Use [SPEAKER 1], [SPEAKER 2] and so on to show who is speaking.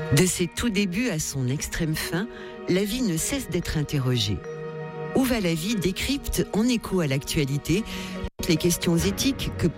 [SPEAKER 1] De ses tout débuts à son extrême fin, la vie ne cesse d'être interrogée. Où va la vie décrypte, en écho à l'actualité, toutes les questions éthiques que